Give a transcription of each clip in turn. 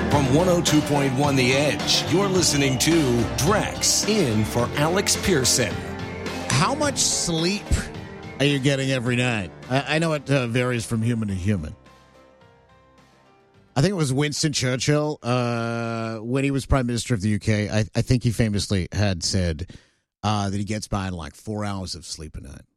From 102.1 The Edge, you're listening to Drex in for Alex Pearson. How much sleep are you getting every night? I know it varies from human to human. I think it was Winston Churchill, when he was Prime Minister of the UK, I think he famously had said that he gets by in like 4 hours of sleep a night.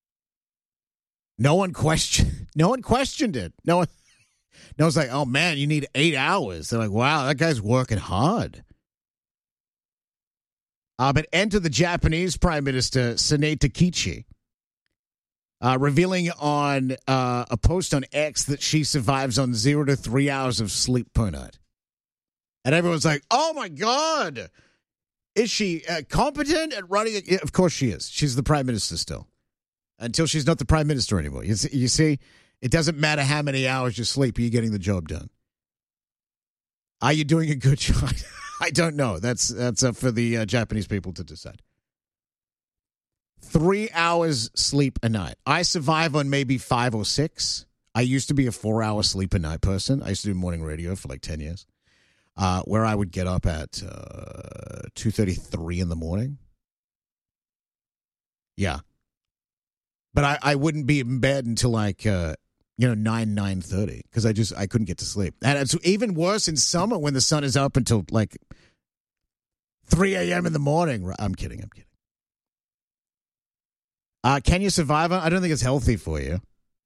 No one questioned it. No one's like, oh man, you need 8 hours. They're like, wow, that guy's working hard. But enter the Japanese Prime Minister, Sanae Takichi, revealing on a post on X that she survives on 0 to 3 hours of sleep per night. And everyone's like, oh my God, is she competent at running? Of course she is. She's the Prime Minister still. Until she's not the Prime Minister anymore. You see, it doesn't matter how many hours you sleep, you're getting the job done. Are you doing a good job? I don't know. That's up for the Japanese people to decide. 3 hours sleep a night. I survive on maybe 5 or 6. I used to be a 4-hour sleep a night person. I used to do morning radio for like 10 years, where I would get up at 2:33 in the morning. Yeah. But I wouldn't be in bed until like, 9:30 because I couldn't get to sleep. And it's even worse in summer when the sun is up until like 3 a.m. in the morning. I'm kidding. Can you survive? I don't think it's healthy for you.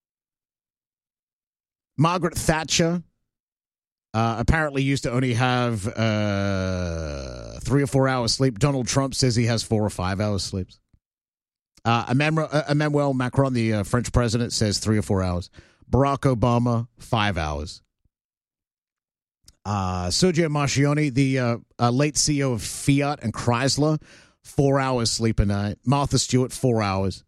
Margaret Thatcher apparently used to only have 3 or 4 hours sleep. Donald Trump says he has 4 or 5 hours sleep. Emmanuel Macron, the French president, says 3 or 4 hours. Barack Obama, 5 hours. Sergio Marchionne, the late CEO of Fiat and Chrysler, 4 hours sleep a night. Martha Stewart, 4 hours.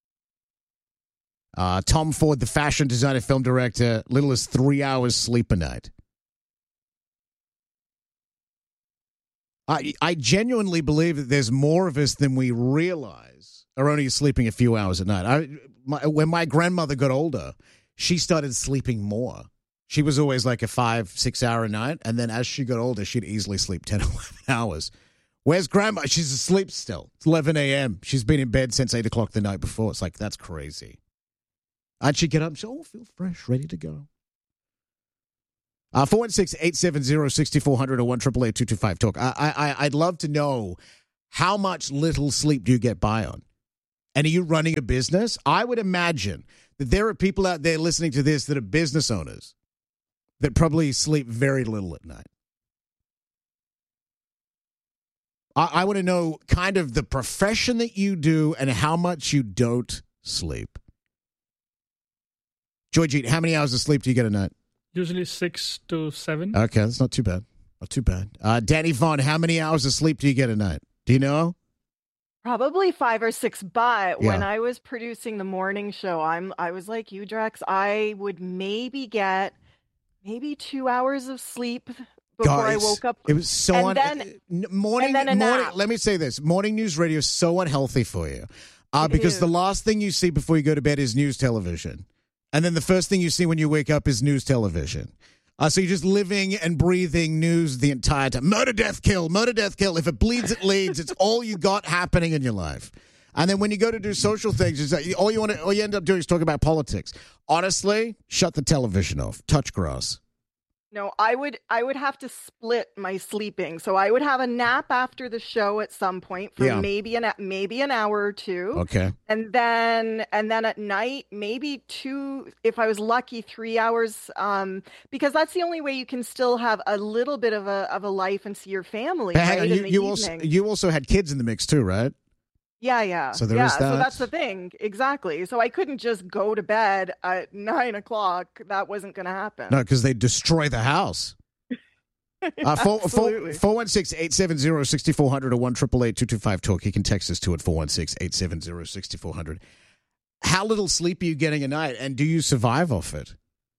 Tom Ford, the fashion designer, film director, little as 3 hours sleep a night. I genuinely believe that there's more of us than we realize are only sleeping a few hours a night. When my grandmother got older, she started sleeping more. She was always like a 5-6 hour a night, and then as she got older, she'd easily sleep 10 or 11 hours. Where's grandma? She's asleep still. It's 11 a.m. She's been in bed since 8 o'clock the night before. It's like, that's crazy. And she'd get up and say, feel fresh, ready to go. 416-870-6400 or 1-888-225-TALK. I'd love to know, how much little sleep do you get by on? And are you running a business? I would imagine that there are people out there listening to this that are business owners that probably sleep very little at night. I want to know kind of the profession that you do and how much you don't sleep. Georgette, how many hours of sleep do you get a night? Usually 6 to 7. Okay, that's not too bad. Not too bad. Danny Vaughn, how many hours of sleep do you get a night? Do you know? Probably 5 or 6, but when I was producing the morning show, I was like you, Drex. I would maybe get 2 hours of sleep before I woke up. It was so morning. Let me say this: morning news radio is so unhealthy for you, because the last thing you see before you go to bed is news television, and then the first thing you see when you wake up is news television. So you're just living and breathing news the entire time. Murder, death, kill. Murder, death, kill. If it bleeds, it leads. It's all you got happening in your life. And then when you go to do social things, it's like, all you end up doing is talk about politics. Honestly, shut the television off. Touch grass. No, I would have to split my sleeping. So I would have a nap after the show at some point for maybe an hour or two. Okay. And then at night, maybe 2, if I was lucky, 3 hours, because that's the only way you can still have a little bit of a life and see your family. But hang on, you also had kids in the mix too, right? Yeah. So there is that. So that's the thing. Exactly. So I couldn't just go to bed at 9 o'clock. That wasn't going to happen. No, because they'd destroy the house. 416-870-6400 or 1-888-225-TALK. You can text us to it, 416-870-6400. How little sleep are you getting a night, and do you survive off it?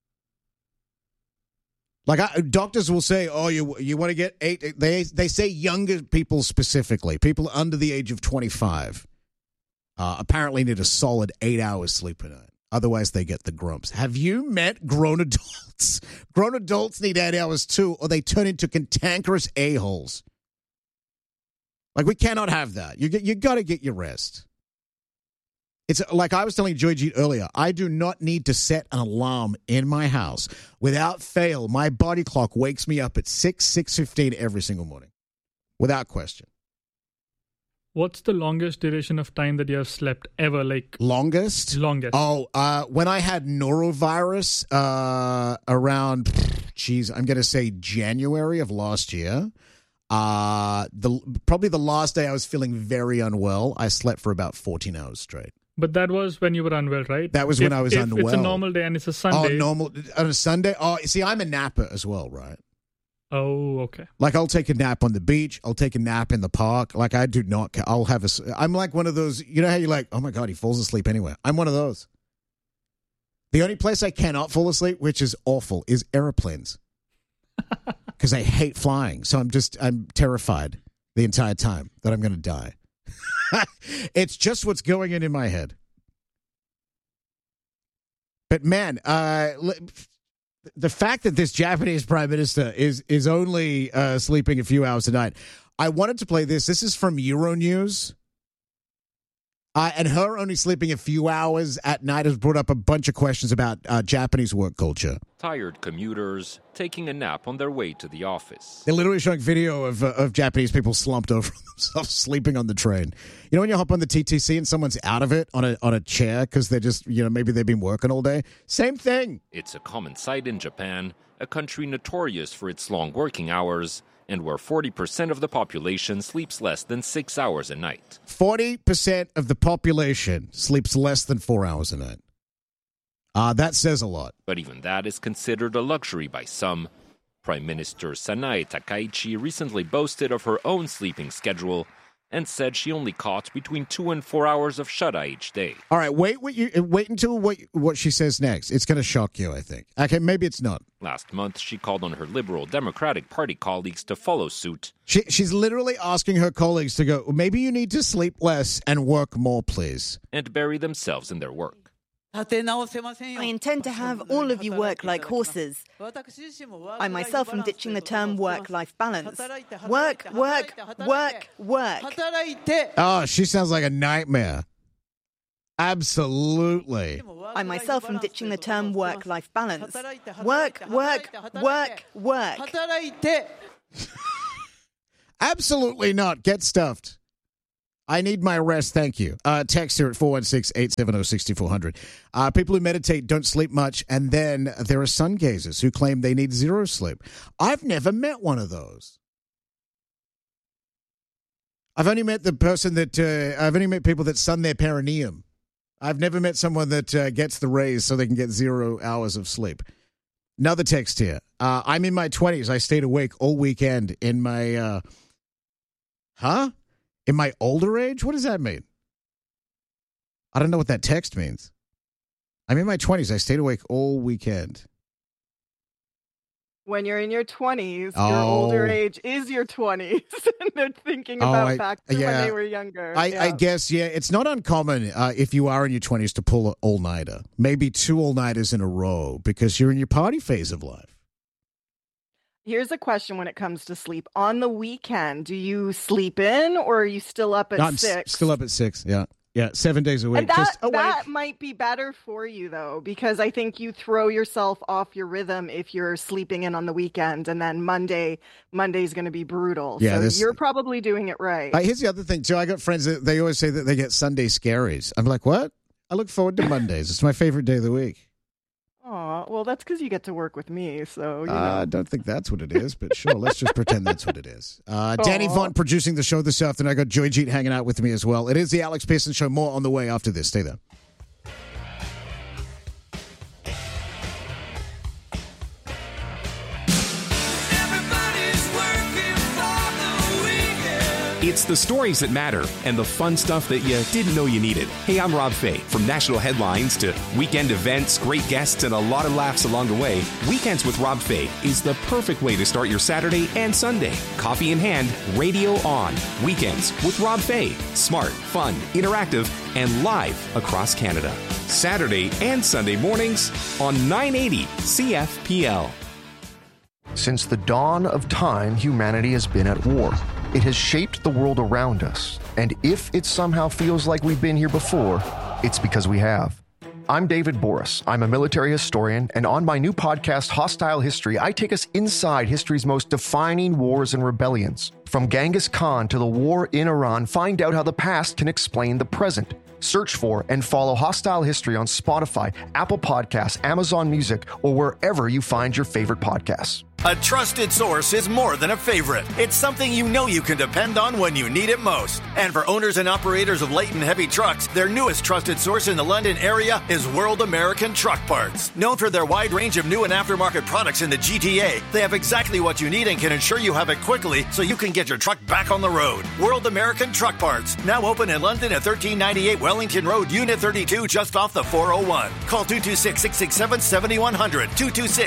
Like, doctors will say, you want to get 8. They say younger people specifically, people under the age of 25, apparently need a solid 8 hours sleep a night. Otherwise, they get the grumps. Have you met grown adults? Grown adults need 8 hours too, or they turn into cantankerous a-holes. Like, we cannot have that. You got to get your rest. It's like I was telling Joyjeet earlier, I do not need to set an alarm in my house. Without fail, my body clock wakes me up at 6:15 every single morning. Without question. What's the longest duration of time that you have slept ever? Like longest? Longest. Oh, when I had norovirus around, I'm going to say January of last year. Probably the last day I was feeling very unwell, I slept for about 14 hours straight. But that was when you were unwell, right? That was when I was unwell. It's a normal day and it's a Sunday. Oh, normal on a Sunday? Oh, see, I'm a napper as well, right? Oh, okay. Like, I'll take a nap on the beach. I'll take a nap in the park. Like, I do not. I'm like one of those, you know how you're like, oh my God, he falls asleep anywhere. I'm one of those. The only place I cannot fall asleep, which is awful, is airplanes. Because I hate flying. So I'm terrified the entire time that I'm going to die. It's just what's going in my head. But man, the fact that this Japanese prime minister is only sleeping a few hours a night. I wanted to play this. This is from Euronews. And her only sleeping a few hours at night has brought up a bunch of questions about Japanese work culture. Tired commuters taking a nap on their way to the office. They're literally showing video of Japanese people slumped over themselves, sleeping on the train. You know when you hop on the TTC and someone's out of it on a chair because they're just, maybe they've been working all day? Same thing. It's a common sight in Japan, a country notorious for its long working hours, and where 40% of the population sleeps less than 6 hours a night. 40% of the population sleeps less than 4 hours a night. That says a lot. But even that is considered a luxury by some. Prime Minister Sanae Takaichi recently boasted of her own sleeping schedule and said she only caught between 2 and 4 hours of shut-eye each day. All right, wait until what she says next. It's going to shock you, I think. Okay, maybe it's not. Last month, she called on her Liberal Democratic Party colleagues to follow suit. She's literally asking her colleagues to go, maybe you need to sleep less and work more, please. And bury themselves in their work. I intend to have all of you work like horses. I myself am ditching the term work-life balance. Work, work, work, work. Oh, she sounds like a nightmare. Absolutely. I myself am ditching the term work-life balance. Work, work, work, work. Absolutely not. Get stuffed. I need my rest, thank you. Text here at 416-870-6400. People who meditate don't sleep much, and then there are sun gazers who claim they need zero sleep. I've never met one of those. I've only met people that sun their perineum. I've never met someone that gets the rays so they can get 0 hours of sleep. Another text here. I'm in my 20s. I stayed awake all weekend in my... In my older age? What does that mean? I don't know what that text means. I'm in my 20s. I stayed awake all weekend. When you're in your 20s, your older age is your 20s. And they're thinking about back to when they were younger. I guess, it's not uncommon if you are in your 20s to pull an all-nighter. Maybe 2 all-nighters in a row because you're in your party phase of life. Here's a question when it comes to sleep. On the weekend, do you sleep in or are you still up at 6? I'm still up at 6, yeah. Yeah, 7 days a week. And that might be better for you, though, because I think you throw yourself off your rhythm if you're sleeping in on the weekend, and then Monday's going to be brutal. Yeah, so you're probably doing it right. Here's the other thing, too. I got friends that they always say that they get Sunday scaries. I'm like, what? I look forward to Mondays. It's my favorite day of the week. Oh, well, that's because you get to work with me, so, I don't think that's what it is, but sure, let's just pretend that's what it is. Danny Vaughn producing the show this afternoon. I got Joyjeet hanging out with me as well. It is the Alex Pearson Show. More on the way after this. Stay there. It's the stories that matter and the fun stuff that you didn't know you needed. Hey, I'm Rob Fay. From national headlines to weekend events, great guests, and a lot of laughs along the way, Weekends with Rob Fay is the perfect way to start your Saturday and Sunday. Coffee in hand, radio on. Weekends with Rob Fay. Smart, fun, interactive, and live across Canada. Saturday and Sunday mornings on 980 CFPL. Since the dawn of time, humanity has been at war. It has shaped the world around us. And if it somehow feels like we've been here before, it's because we have. I'm David Boris. I'm a military historian, and on my new podcast, Hostile History, I take us inside history's most defining wars and rebellions. From Genghis Khan to the war in Iran, find out how the past can explain the present. Search for and follow Hostile History on Spotify, Apple Podcasts, Amazon Music, or wherever you find your favorite podcasts. A trusted source is more than a favorite. It's something you know you can depend on when you need it most. And for owners and operators of light and heavy trucks, their newest trusted source in the London area is World American Truck Parts. Known for their wide range of new and aftermarket products in the GTA, they have exactly what you need and can ensure you have it quickly so you can get your truck back on the road. World American Truck Parts, now open in London at 1398 Wellington Road, Unit 32, just off the 401. Call 226-667-7100,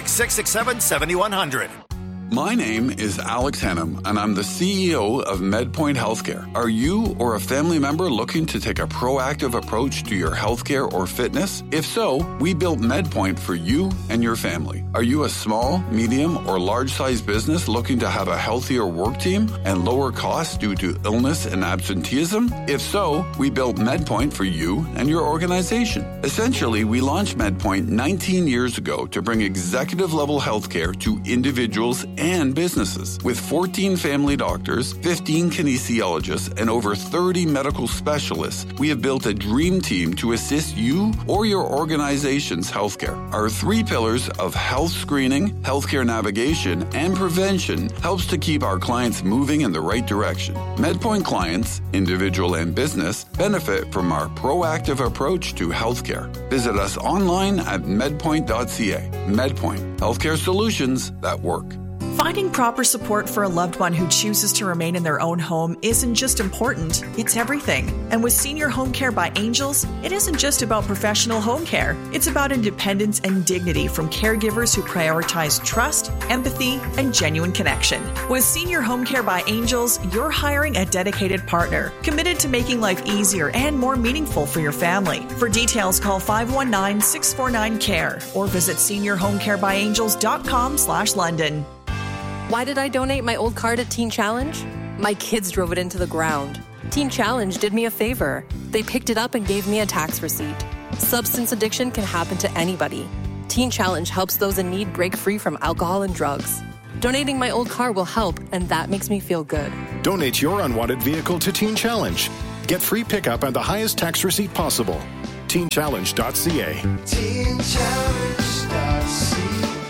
226-667-7100. My name is Alex Hennum, and I'm the CEO of MedPoint Healthcare. Are you or a family member looking to take a proactive approach to your healthcare or fitness? If so, we built MedPoint for you and your family. Are you a small, medium, or large-sized business looking to have a healthier work team and lower costs due to illness and absenteeism? If so, we built MedPoint for you and your organization. Essentially, we launched MedPoint 19 years ago to bring executive-level healthcare to individuals and businesses. With 14 family doctors, 15 kinesiologists, and over 30 medical specialists, we have built a dream team to assist you or your organization's healthcare. Our 3 pillars of health screening, healthcare navigation, and prevention helps to keep our clients moving in the right direction. MedPoint clients, individual and business, benefit from our proactive approach to healthcare. Visit us online at medpoint.ca. MedPoint, healthcare solutions that work. Finding proper support for a loved one who chooses to remain in their own home isn't just important, it's everything. And with Senior Home Care by Angels, it isn't just about professional home care. It's about independence and dignity from caregivers who prioritize trust, empathy, and genuine connection. With Senior Home Care by Angels, you're hiring a dedicated partner, committed to making life easier and more meaningful for your family. For details, call 519-649-CARE or visit seniorhomecarebyangels.com/London. Why did I donate my old car to Teen Challenge? My kids drove it into the ground. Teen Challenge did me a favor. They picked it up and gave me a tax receipt. Substance addiction can happen to anybody. Teen Challenge helps those in need break free from alcohol and drugs. Donating my old car will help, and that makes me feel good. Donate your unwanted vehicle to Teen Challenge. Get free pickup and the highest tax receipt possible. TeenChallenge.ca. TeenChallenge.ca.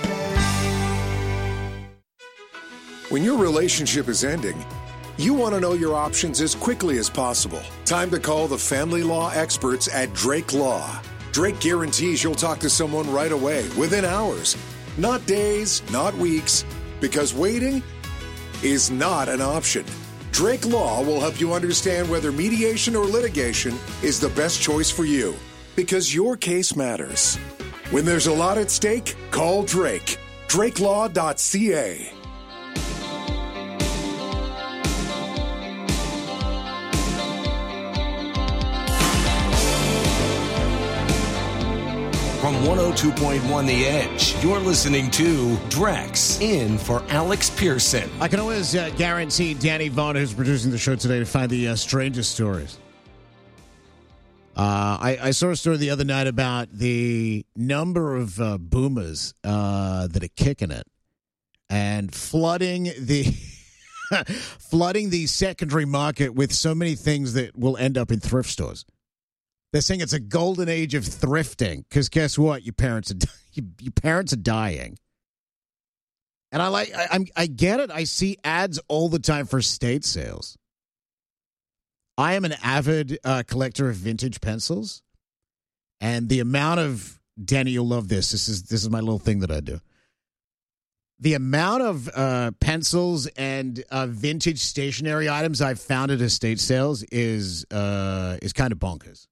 When your relationship is ending, you want to know your options as quickly as possible. Time to call the family law experts at Drake Law. Drake guarantees you'll talk to someone right away, within hours. Not days, not weeks, because waiting is not an option. Drake Law will help you understand whether mediation or litigation is the best choice for you, because your case matters. When there's a lot at stake, call Drake. DrakeLaw.ca. From 102.1 The Edge, you're listening to Drex in for Alex Pearson. I can always guarantee Danny Vaughn, who's producing the show today, to find the strangest stories. I saw a story the other night about the number of boomers that are kicking it and flooding the secondary market with so many things that will end up in thrift stores. They're saying it's a golden age of thrifting because guess what? Your parents are dying. And I get it. I see ads all the time for estate sales. I am an avid collector of vintage pencils, and the amount of Danny, you'll love this. This is my little thing that I do. The amount of pencils and vintage stationery items I've found at estate sales is kind of bonkers.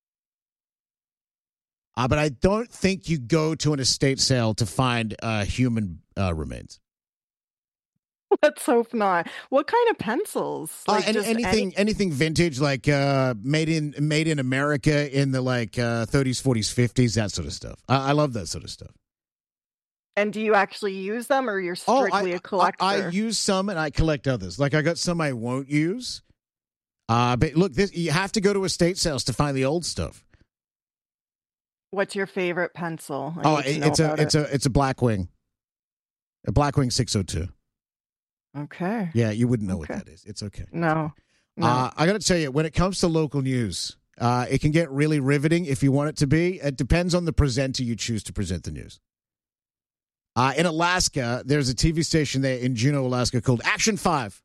But I don't think you go to an estate sale to find human remains. Let's hope not. What kind of pencils? Like anything vintage, like made in America in the 30s, 40s, 50s, that sort of stuff. I love that sort of stuff. And do you actually use them, or you're strictly a collector? I use some and I collect others. Like I got some I won't use. But look, you have to go to estate sales to find the old stuff. What's your favorite pencil? It's a Blackwing. A Blackwing 602. Okay. Yeah, you wouldn't know what that is. It's okay. No. I got to tell you, when it comes to local news, it can get really riveting if you want it to be. It depends on the presenter you choose to present the news. In Alaska, there's a TV station there in Juneau, Alaska called Action 5.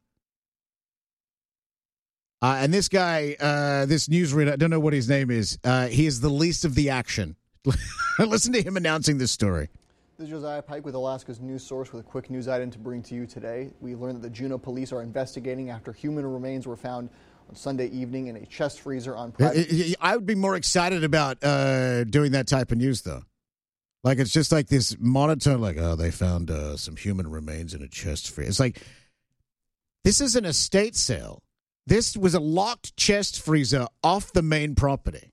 And this guy, this newsreader, I don't know what his name is. He is the least of the action. Listen to him announcing this story. This is Josiah Pike with Alaska's news source with a quick news item to bring to you today. We learned that the Juneau police are investigating after human remains were found on Sunday evening in a chest freezer on private. I would be more excited about doing that type of news, though. Like, it's just like this monotone, like, oh, they found some human remains in a chest freezer. It's like, this is an estate sale. This was a locked chest freezer off the main property.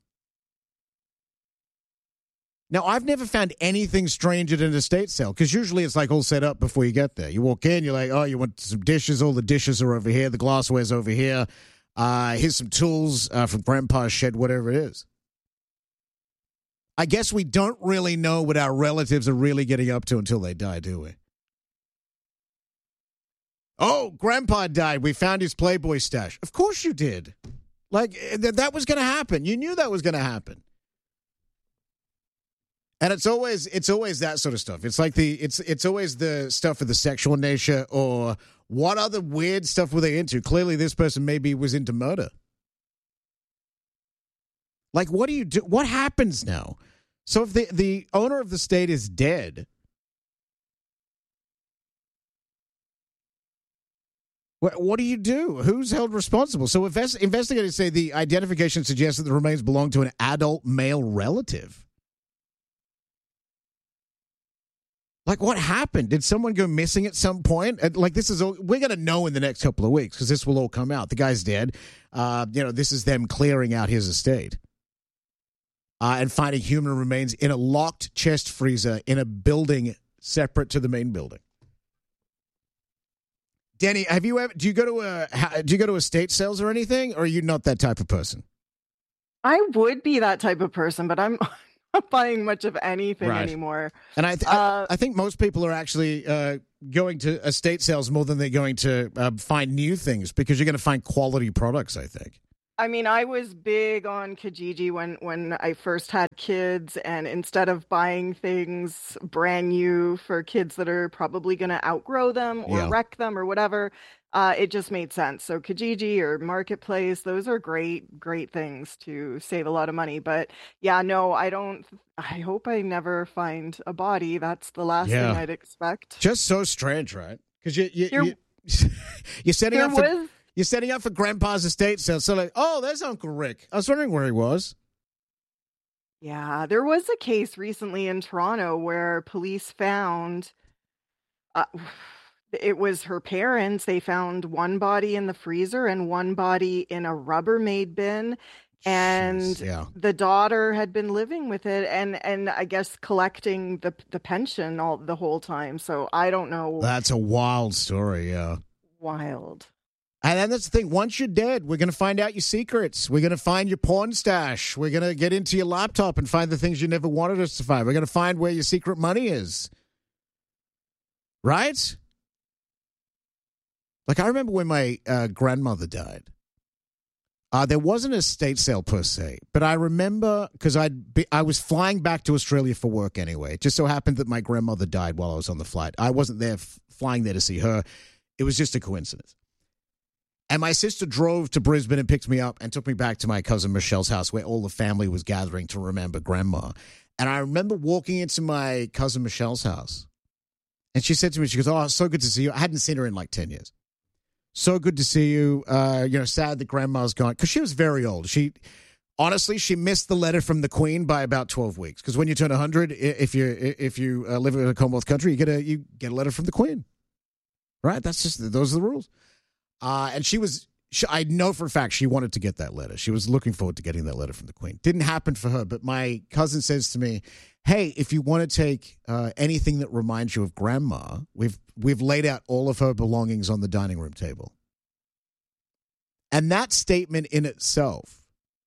Now, I've never found anything strange at an estate sale, because usually it's like all set up before you get there. You walk in, you're like, oh, you want some dishes? All the dishes are over here. The glassware's over here. Here's some tools from Grandpa's shed, whatever it is. I guess we don't really know what our relatives are really getting up to until they die, do we? Oh, Grandpa died. We found his Playboy stash. Of course you did. Like, that was going to happen. You knew that was going to happen. And it's always that sort of stuff. It's like it's always the stuff of the sexual nature, or what other weird stuff were they into? Clearly, this person maybe was into murder. Like, what do you do? What happens now? So if the owner of the state is dead, what do you do? Who's held responsible? So investigators say the identification suggests that the remains belong to an adult male relative. Like, what happened? Did someone go missing at some point? Like, this is all we're going to know in the next couple of weeks, because this will all come out. The guy's dead. This is them clearing out his estate and finding human remains in a locked chest freezer in a building separate to the main building. Danny, do you go to estate sales or anything, or are you not that type of person? I would be that type of person, but I'm not buying much of anything anymore. And I think most people are actually going to estate sales more than they're going to find new things, because you're going to find quality products, I think. I mean, I was big on Kijiji when I first had kids, and instead of buying things brand new for kids that are probably going to outgrow them or wreck them or whatever, it just made sense. So Kijiji or Marketplace, those are great things to save a lot of money. But yeah, no, I don't. I hope I never find a body. That's the last thing I'd expect. Just so strange, right? Because you're setting up for... You're setting up for Grandpa's estate sale. So like, oh, there's Uncle Rick. I was wondering where he was. Yeah, there was a case recently in Toronto where police found, it was her parents. They found one body in the freezer and one body in a Rubbermaid bin. And the daughter had been living with it and I guess collecting the pension the whole time. So I don't know. That's a wild story, yeah. Wild. And then that's the thing. Once you're dead, we're going to find out your secrets. We're going to find your porn stash. We're going to get into your laptop and find the things you never wanted us to find. We're going to find where your secret money is. Right? Like, I remember when my grandmother died. There wasn't an estate sale per se, but I remember because I was flying back to Australia for work anyway. It just so happened that my grandmother died while I was on the flight. I wasn't there flying there to see her. It was just a coincidence. And my sister drove to Brisbane and picked me up and took me back to my cousin Michelle's house where all the family was gathering to remember Grandma. And I remember walking into my cousin Michelle's house. And she said to me, she goes, oh, so good to see you. I hadn't seen her in like 10 years. So good to see you. Sad that Grandma's gone. Because she was very old. Honestly, she missed the letter from the Queen by about 12 weeks. Because when you turn 100, if you live in a Commonwealth country, you get a letter from the Queen. Right? Those are the rules. And I know for a fact she wanted to get that letter. She was looking forward to getting that letter from the Queen. Didn't happen for her, but my cousin says to me, hey, if you want to take anything that reminds you of Grandma, we've laid out all of her belongings on the dining room table. And that statement in itself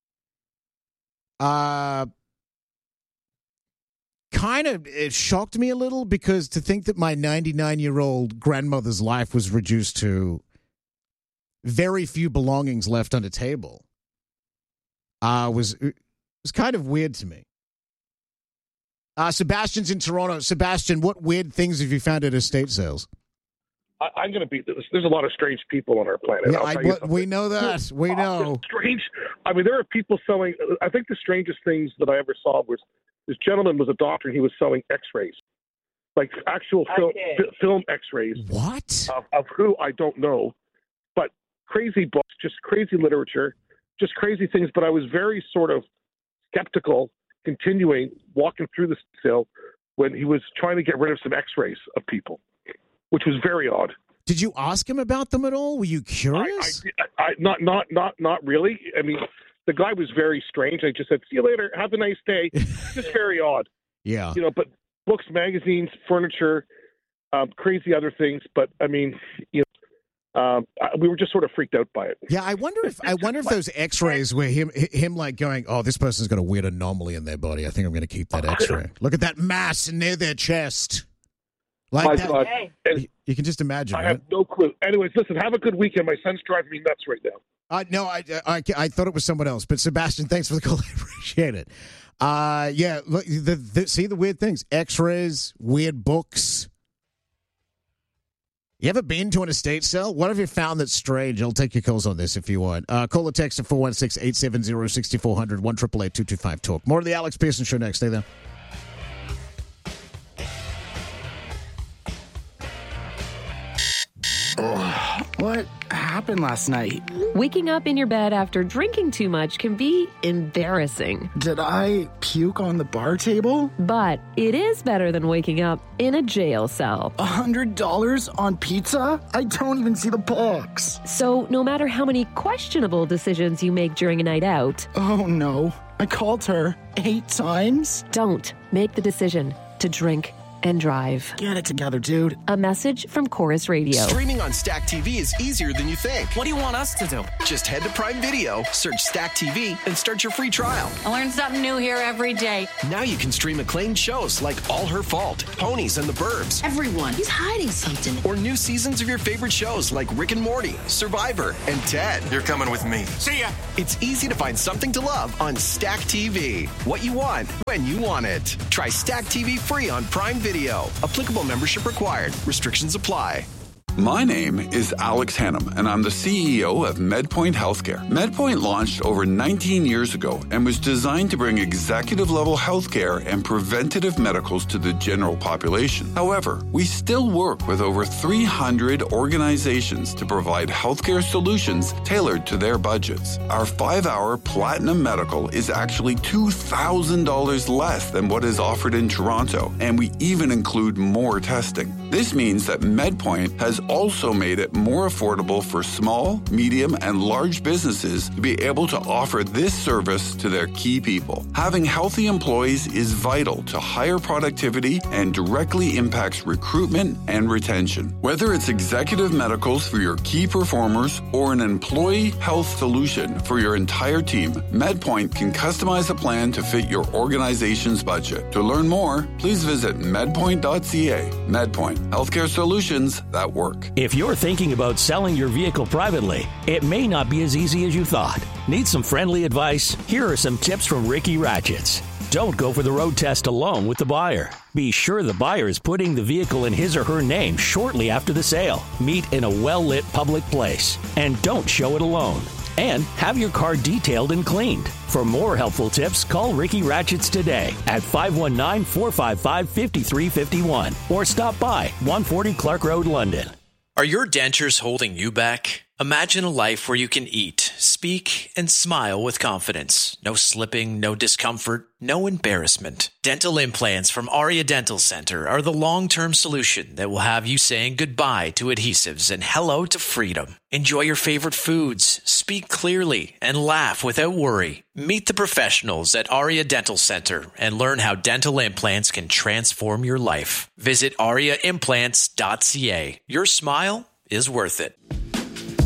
it shocked me a little, because to think that my 99-year-old grandmother's life was reduced to very few belongings left on the table was kind of weird to me. Sebastian's in Toronto. Sebastian, what weird things have you found at estate sales? I'm going to be. There's a lot of strange people on our planet. Yeah, we know that. We know. Strange. I mean, there are people selling. I think the strangest things that I ever saw was this gentleman was a doctor, and he was selling X-rays, like actual film X-rays. What? Of who I don't know, but crazy books, just crazy literature, just crazy things. But I was very sort of skeptical, walking through the sale when he was trying to get rid of some X-rays of people, which was very odd. Did you ask him about them at all? Were you curious? Not really. I mean, the guy was very strange. I just said, "See you later. Have a nice day." Just very odd. Yeah. But books, magazines, furniture, crazy other things. But I mean, we were just sort of freaked out by it. Yeah, I wonder if those X-rays were him like going, "Oh, this person's got a weird anomaly in their body. I think I'm going to keep that X-ray. Look at that mass near their chest." Like that. God. You can just imagine. I have no clue. Anyways, listen, have a good weekend. My son's driving me nuts right now. No, I thought it was someone else. But Sebastian, thanks for the call. I appreciate it. Yeah, look, see the weird things. X-rays, weird books. You ever been to an estate sale? What have you found that's strange? I'll take your calls on this if you want. Call or text at 416-870-6400, 1-888-225-TALK. More of the Alex Pearson Show next. Stay there. What happened last night? Waking up in your bed after drinking too much can be embarrassing. Did I puke on the bar table? But it is better than waking up in a jail cell. $100 on pizza? I don't even see the box. So no matter how many questionable decisions you make during a night out... Oh no, I called her 8 times? Don't make the decision to drink and drive. Get it together, dude. A message from Chorus Radio. Streaming on Stack TV is easier than you think. What do you want us to do? Just head to Prime Video, search Stack TV, and start your free trial. I learn something new here every day. Now you can stream acclaimed shows like All Her Fault, Ponies and the Burbs. Everyone, he's hiding something. Or new seasons of your favorite shows like Rick and Morty, Survivor, and Ted. You're coming with me. See ya! It's easy to find something to love on Stack TV. What you want, when you want it. Try Stack TV free on Prime Video. Applicable membership required. Restrictions apply. My name is Alex Hannum, and I'm the CEO of MedPoint Healthcare. MedPoint launched over 19 years ago and was designed to bring executive-level healthcare and preventative medicals to the general population. However, we still work with over 300 organizations to provide healthcare solutions tailored to their budgets. Our 5-hour Platinum Medical is actually $2,000 less than what is offered in Toronto, and we even include more testing. This means that MedPoint has also made it more affordable for small, medium, and large businesses to be able to offer this service to their key people. Having healthy employees is vital to higher productivity and directly impacts recruitment and retention. Whether it's executive medicals for your key performers or an employee health solution for your entire team, MedPoint can customize a plan to fit your organization's budget. To learn more, please visit medpoint.ca. MedPoint, healthcare solutions that work. If you're thinking about selling your vehicle privately, it may not be as easy as you thought. Need some friendly advice? Here are some tips from Ricky Ratchets. Don't go for the road test alone with the buyer. Be sure the buyer is putting the vehicle in his or her name shortly after the sale. Meet in a well-lit public place. And don't show it alone. And have your car detailed and cleaned. For more helpful tips, call Ricky Ratchets today at 519-455-5351 or stop by 140 Clark Road, London. Are your dentures holding you back? Imagine a life where you can eat, speak, and smile with confidence. No slipping, no discomfort, no embarrassment. Dental implants from Aria Dental Center are the long-term solution that will have you saying goodbye to adhesives and hello to freedom. Enjoy your favorite foods, speak clearly, and laugh without worry. Meet the professionals at Aria Dental Center and learn how dental implants can transform your life. Visit ariaimplants.ca. Your smile is worth it.